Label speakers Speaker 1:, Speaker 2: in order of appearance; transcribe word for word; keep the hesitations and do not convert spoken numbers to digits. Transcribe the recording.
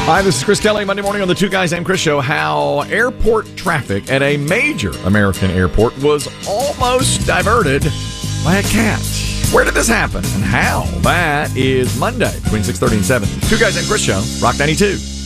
Speaker 1: Hi, this is Chris Kelly. Monday morning on the Two Guys and Chris Show. How airport traffic at a major American airport was almost diverted by a cat. Where did this happen and how? That is Monday between six thirty and seven. Two Guys and Chris Show, Rock ninety-two.